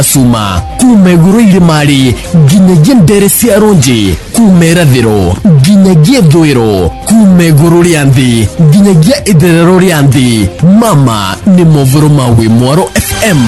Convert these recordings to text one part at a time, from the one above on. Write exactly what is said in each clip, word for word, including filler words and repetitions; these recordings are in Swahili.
Suma kumeguru irimari ginyagia ndere cia ronji kumera thiro ginyagia thwiro kumeguru rianthi ginyagia itherero rianthi mama ni movoro mawi Mwaro F M.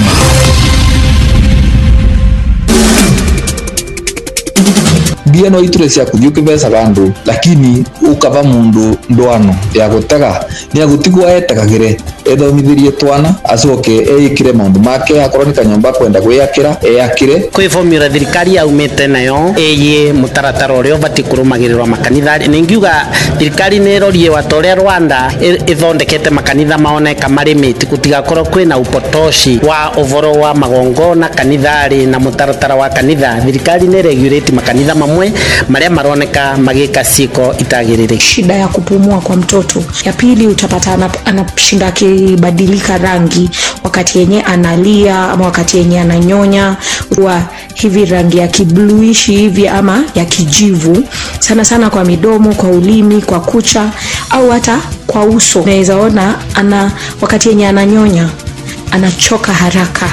Bia no ituresi kuthiuke besa bandu lakini ukaba mundu ndwano ya gutega ni agutigwa etegagire ethomithirie twana acoke eikire maundu make akorwo ni kanyomba kwenda gwiyakira eyakire kwi formula thirikari yaumite nayo eye mutaratara uria bati kurumagirirwa makanitha ningiuga thirikari ne rorie watoria Rwanda ithondekete makanitha maoneka marimiti kutigakorwo kwina upotoshi wa ovoro wa magongona kanithari na mutaratara wa kanitha. Thirikari ne regulate makanitha mamwe maria maroneka magika siko itagirire. Shida ya kupumua kwa mtoto, ya pili utapata anashinda kibadilika rangi wakati yenye analia ama wakati yenye ananyonya, wa hivi rangi ya kibluishi hivi ama ya kijivu sana sana kwa midomo, kwa ulimi, kwa kucha au hata kwa uso. Unaweza ona ana wakati yenye ananyonya anachoka haraka.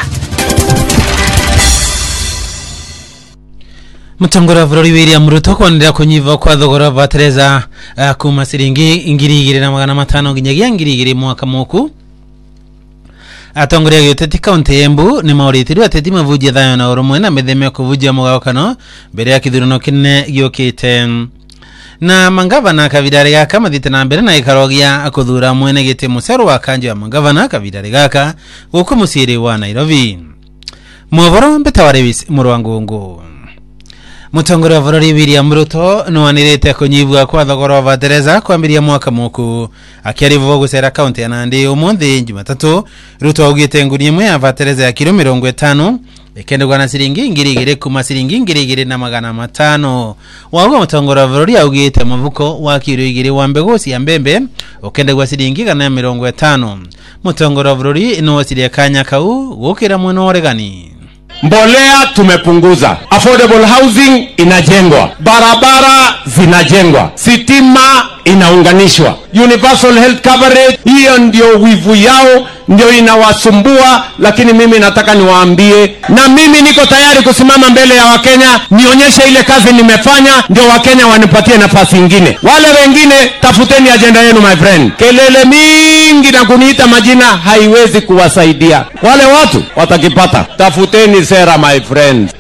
Mutongora Bururi William Ruto kwandira kunyiva kwa thogora wa Teresa uh, kuma siringi ngiri igiri na magana matano nginyagia ngiri igiri mwaka muku. Atongoria gĩũteti kaunti ya Embu ni maũrĩtĩrwo ateti mavunjia thayo na ũrũmwe na mĩtheme kuvunjia mũgayũkano mbere ya kithurano kinene gĩũkĩte. Na mangavana kavidari gaka mathite na mbere na ikaro gĩa kuthura mwene gĩtĩ mũcero wa kanjo ya mangavana kavidari gaka gũkũ mũciĩ wa Nairobi. Mwavoro Mbetawariwis Mũrwangungu. Mutongoria wa Bururi William Ruto nwanirite kunyivua kwa thogora wa Teresa kwambiria mwaka muku akiarivo gucera kaunti ya Nandi umuthi Jumatatu. Ruto augite nguni imwe ya Teresa ya kilo mirongo itano ikendegwa na siringi ngiri igiri kuma siringi ngiri igiri na magana matano. Wauga mutongoria wa Bururi augite mavuko wa kilo igiri wa mbegu cia mbembe ukendegwa siringi gana mirongo itano. Mutongoria wa Bururi no siria kanya kau gukira mweno oregani. Mbolea tumepunguza, affordable housing inajengwa, barabara zinajengwa, sitima inaunganishwa, universal health coverage. Hiyo ndio wivu yao, ndio inawasumbua, lakini mimi nataka niwaambie, na mimi niko tayari kusimama mbele ya Wakenya nionyeshe ile kazi nimefanya, ndio Wakenya wanipatie nafasi nyingine. Wale wengine tafuteni agenda yenu my friend. Kelele mingi na kuniita majina haiwezi kuwasaidia. Wale watu watakipata, tafuteni sera my friend.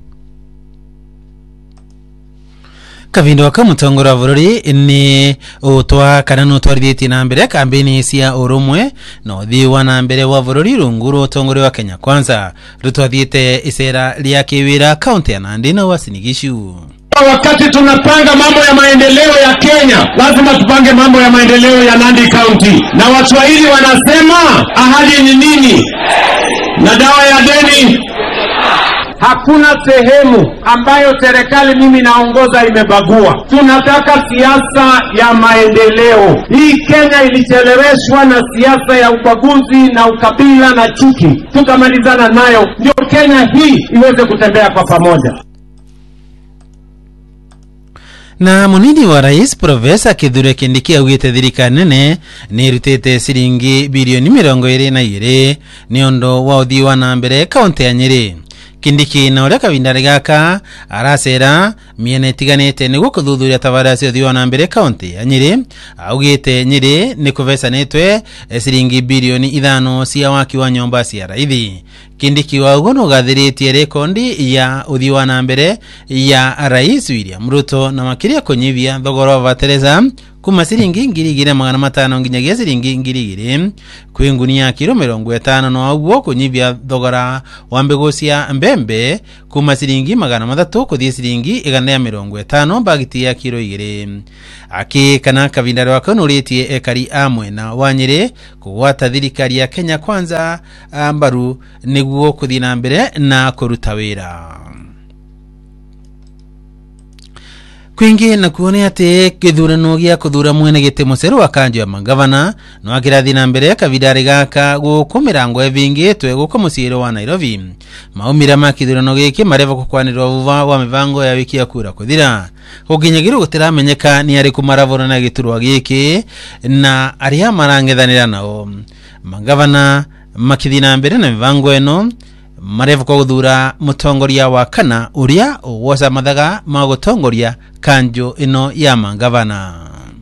Kavindo waka mutongora wa Bururi ni utwa kana nutwarithiti na mbere kambeni cia urumwe na uthii wa na mbere wa Bururi runguru utongori wa Kenya Kwanza rutwathiite isera ria kiwira kaunti ya Nandi na Uasin Gishu. Wakati tunapanga mambo ya maendeleo ya Kenya, lazima tupange mambo ya maendeleo ya Nandi County. Na Waswahili wanasema ahadi ni nini? Na dawa ya deni. Hakuna sehemu ambayo serikali mimi naongoza imebagua. Tunataka siasa ya maendeleo. Hii Kenya ilicheleweshwa na siasa ya ubaguzi na ukabila na chuki. Tukamalizana nayo ndio Kenya hii iweze kutembea kwa pamoja. Na munini wa rais Profesa Kithure Kindiki augite thirikari nene ni rutite siringi bilioni mirongo iri na igiri ni ondo wa uthii wa na mbere kaunti ya Nyeri. Kindiki na uria kavindari gaka aracera miene tiganite niguo kuthuthuria tabara cia uthii wa na mbere kaunti ya Nyeri. Augite Nyeri ni kuvecanitwe siringi bilioni ithano cia waki wa nyomba cia raithi. Kindiki waugo no gathiritie rekondi ya uthii wa na mbere ya rais William Ruto na makiria kunyivia thogora wa Teresa kuma siringi ngiri igiri magana matano nginyagia siringi ngiri igiri kwi nguni ya kilo mirongo itano no augo kunyivia thogora wa mbegu cia mbembe kuma siringi magana mathatu kuthie siringi igana ya mirongo itano bagiti ya kilo igiri. Aki kana kavindari wako nuritie ekari amwe na Wanyere kugwata thirikari ya Kenya Kwanza mbaru niguo kuthie na mbere na kuruta wira. Kwingi na kuone ate kithurano gia kuthura mwene gite muceru wa kanjo ya mangavana no akirathi na mbere kavidari gaka guku mirango evingitwe guku muciĩ wa Nairobi. Maumira ma kithurano giki mareva kukwanirwa vuva wa mivango ya wiki ya kura kuthira. Kuginyagiru gutiramenyeka ni ari kumaravura na giturwa giki na aria marangethanira nao. Mangavana makithina mbere na mivango eno marevu kwa guthura mutongoria wa kana uria wosa mathaga ma gutongoria kanjo ino ya mangavana.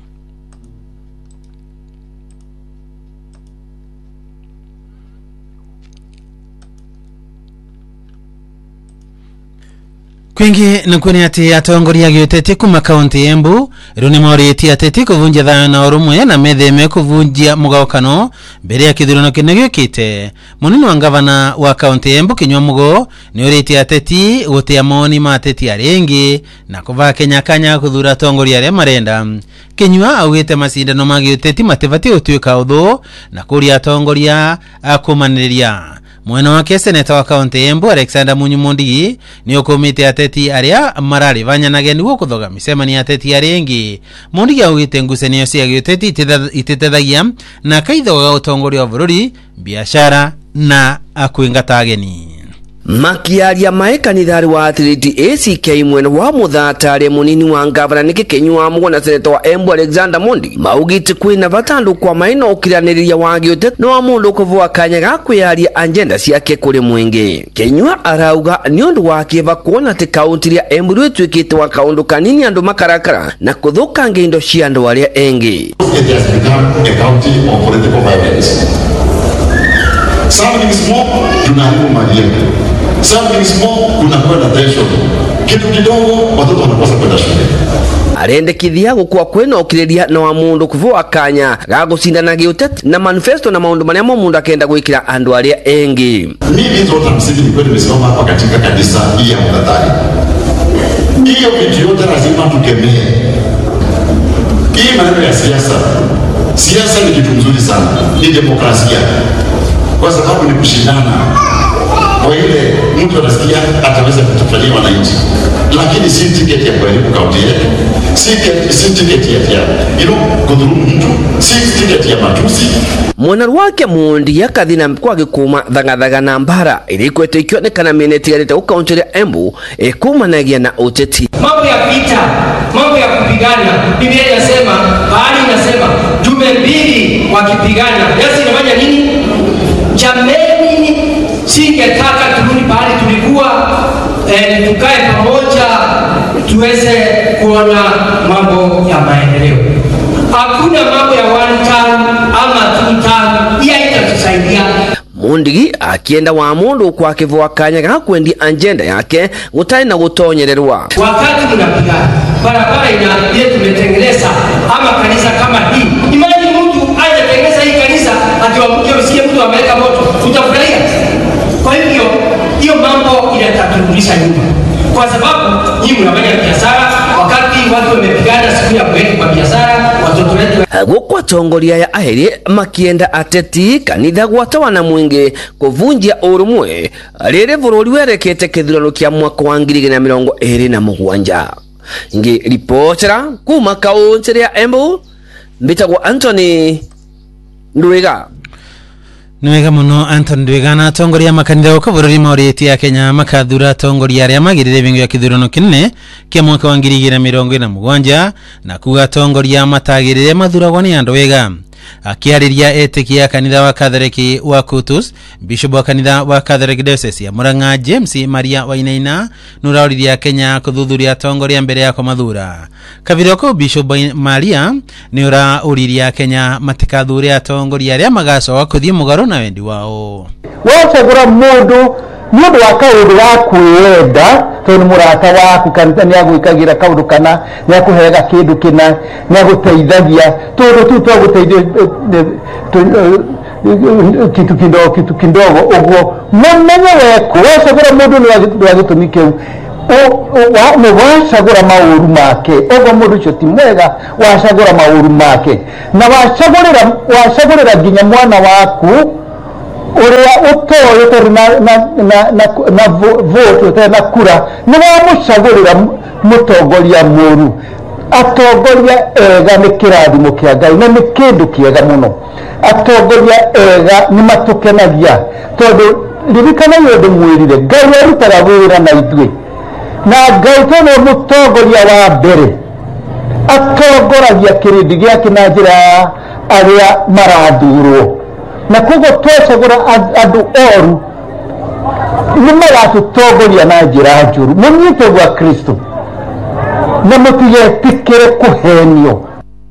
Kwingi nukuni ati atongoria gioteti kuma kaunti Embu runi mauriti ateti kuvunja thayo na urumwe na metheme kuvunjia mugaukano mbere ya kithurano kine giukite. Munini wa gavana wa kaunti Embu Kinyua Mugo ni uriti ateti gutia moni ma ateti arengi na kuva Kenya kanya kuthura atongoria aria marenda. Kinyua augite macindano ma gioteti matibati gutuika uthu na kuria atongoria akumaniriria. Mwena wake seneta wa kaunti Embu Alexander Munyumondigi ni ukumite ateti aria marari vanyanage niguo kuthoga micemani ateti arengi. Mondigi augite ngucanio cia gioteti ititethagia na kaithoga utongoria wa bururi, biashara na akuingata ageni. Makiaria maekanithari wa atleti A C K mwena wa muthatari munini wa gavana Niki Kinyua Mugo na seneta wa Embu Alexander Munyumondigi maugite kwina batandu kwa maina ukiraniria wa gioteti no wa mundu kuvua kanya ga kwiaria agenda ciake kuri mwingi. Kinyua arauga ni undu wa kiva kuona ati kaunti ya Embu rwitwikite wa kaundu kanini andu makarakara na kuthukangia indo cia andu aria engi. Something small tunaharibu mali yetu. Something small tunakwenda tension. Kitu kidogo watoto wanakosa kwenda shule. Arendekithia gukua kwena ukiriria na wa mundu kuvua kanya ga gucindana gioteti na manifesto na maundu maria mo mundu akenda gwikira andu aria engi. Mimi zote msingi ni kweli nimesimama hapa katika kanisa hii ya Mtatari. Hiyo vitu yote lazima tukemee. Hii maneno ya siasa. Siasa ni kitu mzuri sana. Ni demokrasia. Kwa sababu ni kushindana. Kwa ile mtu anasikia ataweza kutufanyia wananchi. Lakini si tiketi ya kuharibu kaunti yetu. Si, si tiketi ya you know, kudhulumu mtu. Si tiketi ya matusi. Mwana wake mundi ya kathina kwa gikuma thagathaga na mbara ilikwete ikionekana meneti ya kaunti ya Embu ekumanagia na uteti. Mambo ya vita, mambo ya kupigana. Biblia inasema, bahari inasema jumbe mbili wakipigana. Yesu inafanya nini? Jameni, singetaka turudi pale tulikuwa eh, tukae pamoja tuweze kuona mambo ya maendeleo. Hakuna mambo ya one time ama two time, iya itatusaidia. Munyumondigi akienda wa mundu kwa kivua kanya ga kwendi agenda yake gutai na gutonyererwa. Wakati tunapigana barabara ina yetu tumetengeneza ama kanisa kama hii, imani mtu aje tengeneza hii kanisa atiwamuke usikie mtu ameweka moto, utafurahia? Kwa hivyo hiyo mambo inataturudisha nyuma, kwa sababu nyinyi mnafanya biashara wakati watu wamepigana siku ya kweli kwa biashara watoto wetu. Gukwa tongoria ya aheri makienda ateti kanitha gwatawa na mwingi kuvunjia urumwe riri bururi werekete kithurano kia mwaka wa ngiri igĩrĩ na mĩrongo ĩrĩ na mũgwanja. Ngi ripotera kuma kaunti ya Embu mbitagwo Anthony Ndwiga. Nwega muno Anthony Ndwiga na tongoria makanitha uko bururi mauriti ya Kenya makathura tongoria aria magirire bingu ya kithurano kinene kia mwaka wa ngiri igĩrĩ na mĩrongo ĩrĩ na mũgwanja na kuga tongoria matagirire mathuragwo ni andu wega. Akiariria etikia kanitha wa Katholiki wa Kutus, Bishop wa kanitha wa Catholic Diocese ya Murang'a James Maria Wainaina nurauriria Kenya kuthuthuria tongoria mbere ya kumathura. Kaviroko Bishop Maria ni urauriria Kenya matikathure atongoria aria magacoka kuthie mugaro na wendi wao. Wacagura mundu mundu wa kaundu ga kwenda tondu murata waku kanitha ni agwikagira kaundu kana ni akuhega kindu kina ni aguteithagia tondu tu twaguteithia kitu kidogo kitu kidogo uguo mumenye weku wacagura mundu ni agitumike o ni wacagura mauru make uguo mundu ucio ti mwega wacagura mauru make na wacagurira wacagurira nginya mwana waku uria utoyo tori na na na na vote na kura ni wa mucagurira mutongoria muru atongoria ega ni kirathimo kia Ngai na ni kindu kiega muno atongoria ega ni matukenagia tondu ririkana yondu mwirire Ngai arutaga wira na ithui na Ngai tono mutongoria wa mbere atongoragia kirindi giake na njira aria marathurwo na kugo twacagura andu oru nima yatutogoria na njira njuru munyite gwa Kristo na mutigetikire kuhenio.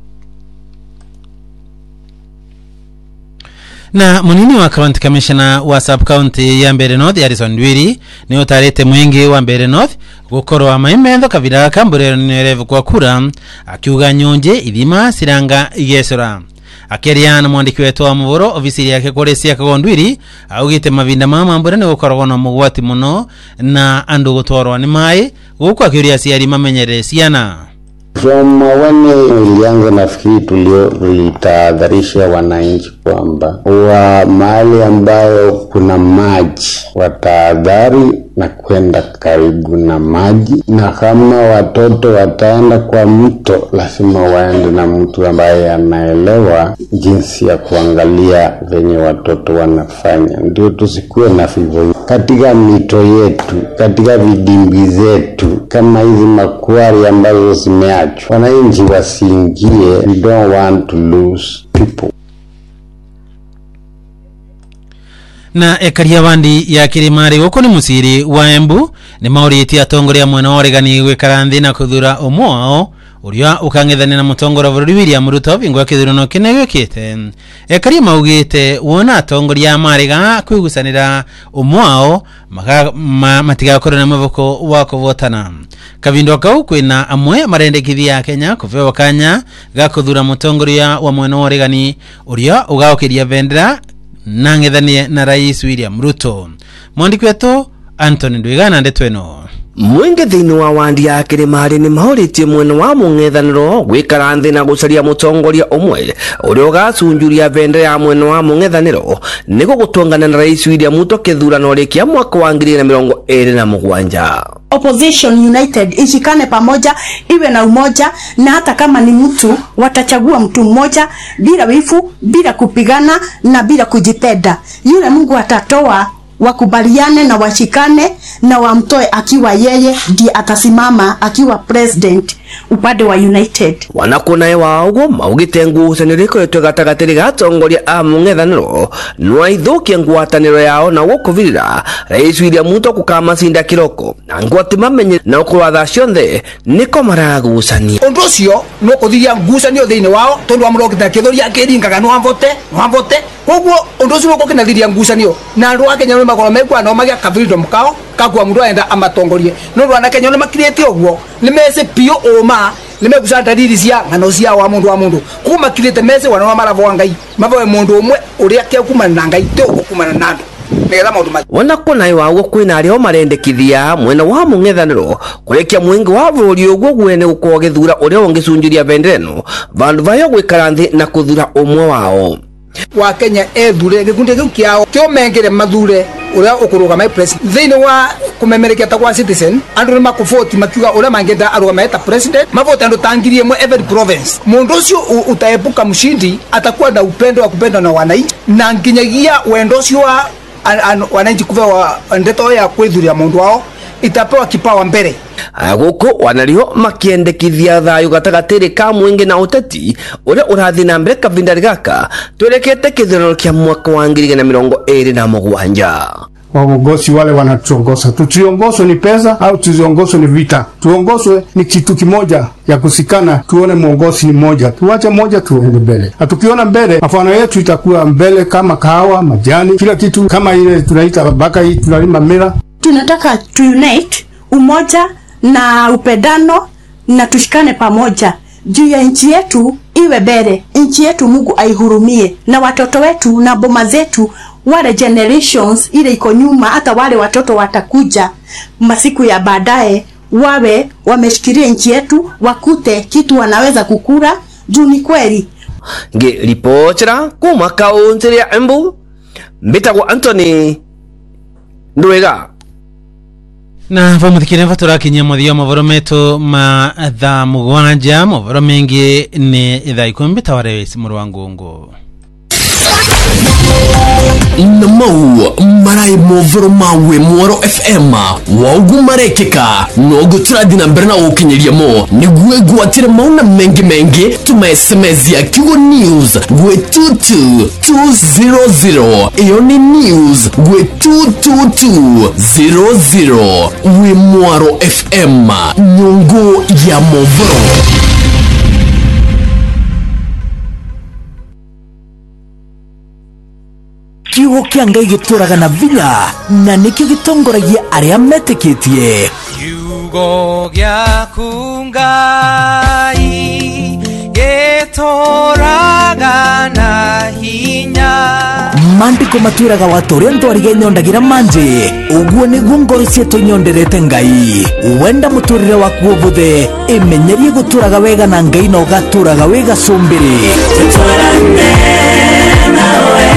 Na munini wa county commissioner wa sub county ya Mbeere North Harrison Ndwiri ni utarete mwingi wa Mbeere North gukorwa maimendo kabira kamburero nerevu kwa kura akiuga nyonje ithima siranga igesora. Akeria na mwandiki wetu wa muvoro ofisi yake Koresia Kagondwiri augite mavinda mama mbere ne gukorwa na mugwati muno na andu gutwarwa ni mai guko akiria siari mamenyere siana. From when ilianza nafikiri tulitahadharisha wananchi kwamba wa mahali ambayo kuna maji watahadhari na kwenda karibu na maji, na kama watoto wataenda kwa mto lazima waende na mtu ambaye anaelewa jinsi ya kuangalia venye watoto wanafanya, ndio tusikuwe na vivyo katika mito yetu, katika vidimbi zetu kama hizi makwari ambazo zimeachwa. Wananchi wasiingie, we don't want to lose people. Na ekaria bandi ya Kirimari uko ni musiri wa Embu ni mauriti atongoria mwena wa Oregani gwikaranthi na kuthura omwao uria ukangethania na mutongora bururi William Ruto bingo kithurano kinegyo kite. Ekaria maugite wona atongoria Mariga kwigusanira omwao ma, matiga korona mavoko wa kuvotana. Kavindo kau kwina amwe marendekithia ya Kenya kufewa kanya ga kuthura mutongoria wa mwena wa Oregani uria ugaokiria bendera na ngethanie na Rais William Ruto. Mwandiki wetu Anthony Ndwigana ndetweno. Mwenge thini wa wandi ya Kirimari ni mahoritie mwena wa mungethaniro gwikaranthi na gucaria mutongoria umwe uria ugacunjuria bendera ya mwena wa mungethaniro niko gutongana na Rais William Ruto kithurano rikia mwaka wa ngiri na mirongo iri na mugwanja. Opposition United ishikane pamoja, iwe na umoja, na hata kama ni mtu watachagua mtu mmoja bila wifu, bila kupigana na bila kujipenda. Yule Mungu atatoa wakubaliane na washikane na wamtoe akiwa yeye ndiye atasimama akiwa president upande wa United. Wanakona wa ugo maugite ngucaniriko yetu gatagatiri gatongoria a mungethaniro no aithukia ngwataniro yao na gukuvirira Rais William Ruto kukamacinda kiroko na ngwati mamenye na ukwatha cionthe niko maragucania undu cio no kuthiria ngucanio thiini wao tondu amurogita kithuria kiringaga no amvote no amvote koguo undu cio ko kinathiria ngucanio na andu a Kenya no magoro mekwa no magia freedom kao kakwa mundu aenda amatongorie no rwana Kenya no makirete oguo ni mese pio oma nimegusa dalili cia ngano cia wa mundu wa mundu kuma kirete mese wana maravo ngai mavoe mundu umwe uria kia kumana na ngai te kumana na andu nera maundu mathi wana kona iwago kwina ario marendekithia mwena wa mungethaniro kurekia mwingi wa buri uguo gwene guko githura uria ungicunjuria bendereno vandu vayo gwikaranthi na kuthura umwe wao wa Kenya ethure gikundi kiu kiao kio mengere mathure uria ukurugama president thini wa kumemerekia ta kwa citizen andu ni makuvoti makiuga uria mangenda arugama ta president mavoti andu tangirie mwe every province mundu ucio utaepuka mshindi atakuwa na upendo wa kupenda na wananchi na nginyagia wendo ucio wa wananchi kuvewa ndeto ya kwithuria mundu wao itapewa kipawa mbere. Guku wanario makiendekithia thayu gatagatiri ka mwingi na uteti uria urathi na mbere kavinda gaka turekete kithurano kia mwaka wa ngiri na mirongo iri na mugwanja. Waongozi wale wanatuongoza, tusiongozwe ni pesa au tusiongozwe ni vita, tuongozwe ni kitu kimoja ya kusikana, tuone mwongozi ni moja, tuache moja tuende mbele. Na tukiona mbele mafano yetu itakuwa mbele kama kahawa, majani, kila kitu kama ile tunaita baka hii tunalima mira. Tunataka tu unite, umoja na upendano na tushikane pamoja juu ya nchi yetu iwe bere, nchi yetu Mungu aihurumie na watoto wetu na boma zetu wale generations ile iko nyuma hata wale watoto watakuja masiku ya baadaye wawe wameshikilia nchi yetu wakute kitu wanaweza kukura juu ni kweli. Nge ripotera kuma kaunti ya Embu mbitagwo Anthony Ndwega. Na vamuthikire vatura kinya muthio mavoro metu ma tha mugwanja mavoro mengi ni itha ikumi taware muru wa ngungu. na mau marai movoro mawe Mwaro F M waugu marekeka nogo turadina mberna ukinyiria mo niguwe guatire mauna mengi mengi tuma S M S ya Kigo News gwe two two two zero zero iyo ni news gwe two two two zero zero we Mwaro F M nyungu ya movoro. Kiugo kia Ngai gituraga na vinya na nikio gitongoragia aria meteketie. Kiugo giaku Ngai gituraga na hinya. Mandiko maturaga watu aria ndwarige nyondagira manje uguo niguo ngoro cietu nyonderete Ngai. Wenda muturire waku ubuthe imenyerie guturaga wega na Ngai no gaturaga wega cumbiri. Tuturane nawe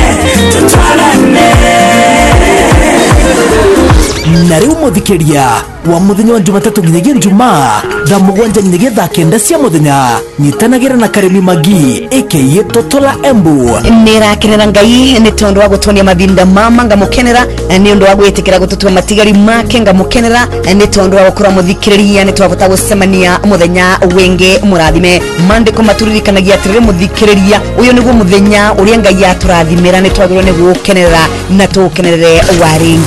na riu muthikiria wa muthenya wa Jumatatu nginyagia Jumaa thaa mugwanja nginyagia thaa kenda cia muthenya nyitanagira na Karemi Magi aka Totola Embu. Nirakenera Ngai ni tondu wa gutonia mathinda mama ngamukenera ni undu wa gwitikira gututua matigari make ngamukenera ni tondu wa gukura muthikiriria ni twavota gucemania muthenya wenge murathime. Mandiko maturirikanagia atiriri muthikiriria uyu niguo muthenya uria Ngai aturathimira ni twagirwo ni gukenera na tukenerere wari